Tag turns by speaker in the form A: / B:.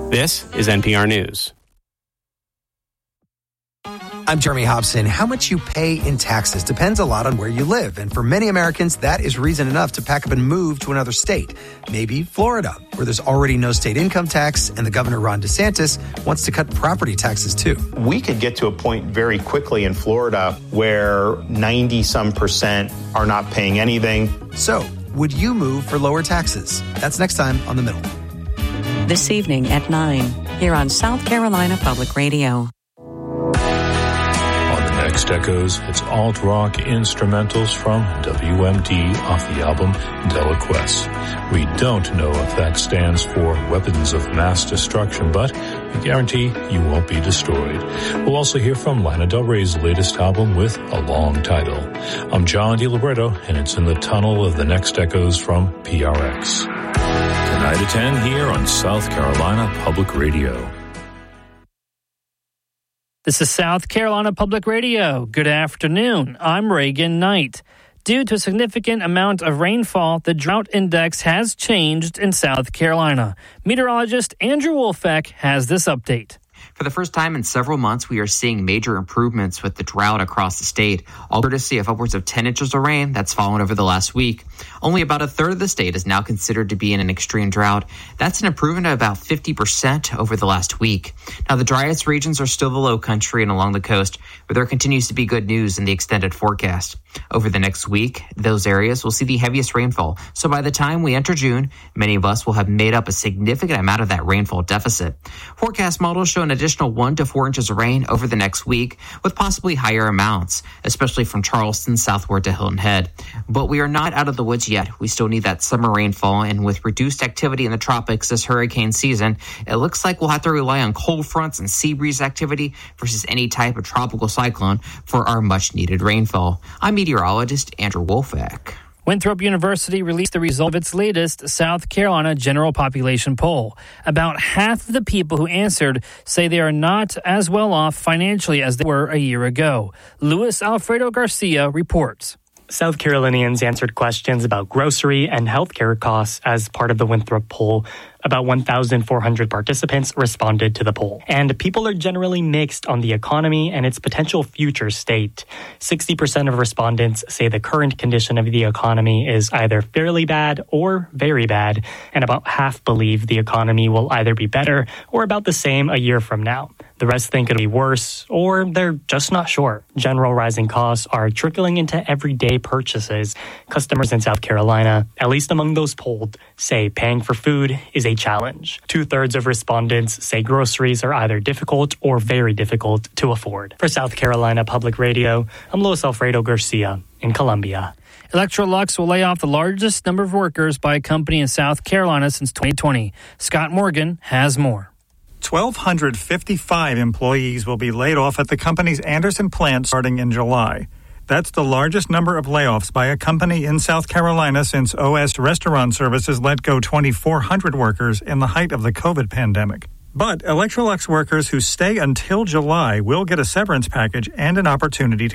A: This is NPR News.
B: I'm Jeremy Hobson. How much you pay in taxes depends a lot on where you live. And for many Americans, that is reason enough to pack up and move to another state. Maybe Florida, where there's already no state income tax, and the governor, Ron DeSantis, wants to cut property taxes too.
C: We could get to a point very quickly in Florida where 90-some% are not paying anything.
B: So, would you move for lower taxes? That's next time on The Middle.
D: This evening at 9, here on South Carolina Public Radio.
E: Next Echoes, it's alt-rock instrumentals from WMD off the album Deliquesce. We don't know if that stands for Weapons of Mass Destruction, but we guarantee you won't be destroyed. We'll also hear from Lana Del Rey's latest album with a long title. I'm John DiLibretto, and it's in the tunnel of the Next Echoes from PRX. Tonight at 10 here on South Carolina Public Radio.
F: This is South Carolina Public Radio. Good afternoon. I'm Reagan Knight. Due to a significant amount of rainfall, the drought index has changed in South Carolina. Meteorologist Andrew Wolfak has this update.
G: For the first time in several months, we are seeing major improvements with the drought across the state, all courtesy of upwards of 10 inches of rain that's fallen over the last week. Only about a third of the state is now considered to be in an extreme drought. That's an improvement of about 50% over the last week. Now, the driest regions are still the low country and along the coast, where there continues to be good news in the extended forecast. Over the next week, those areas will see the heaviest rainfall. So by the time we enter June, many of us will have made up a significant amount of that rainfall deficit. Forecast models show an additional 1 to 4 inches of rain over the next week, with possibly higher amounts, especially from Charleston southward to Hilton Head. But we are not out of the woods yet. We still need that summer rainfall, and with reduced activity in the tropics this hurricane season, it looks like we'll have to rely on cold fronts and sea breeze activity versus any type of tropical cyclone for our much-needed rainfall. I'm meteorologist Andrew Wolfak.
F: Winthrop University released the result of its latest South Carolina general population poll. About half of the people who answered say they are not as well off financially as they were a year ago. Luis Alfredo Garcia reports.
H: South Carolinians answered questions about grocery and healthcare costs as part of the Winthrop poll. About 1,400 participants responded to the poll. And people are generally mixed on the economy and its potential future state. 60% of respondents say the current condition of the economy is either fairly bad or very bad, and about half believe the economy will either be better or about the same a year from now. The rest think it'll be worse, or they're just not sure. General rising costs are trickling into everyday purchases. Customers in South Carolina, at least among those polled, say paying for food is a challenge. 2/3 of respondents say groceries are either difficult or very difficult to afford. For South Carolina Public Radio, I'm Luis Alfredo Garcia in Columbia.
F: Electrolux will lay off the largest number of workers by a company in South Carolina since 2020. Scott Morgan has more.
I: 1,255 employees will be laid off at the company's Anderson plant starting in July. That's the largest number of layoffs by a company in South Carolina since OS Restaurant Services let go 2,400 workers in the height of the COVID pandemic. But Electrolux workers who stay until July will get a severance package and an opportunity to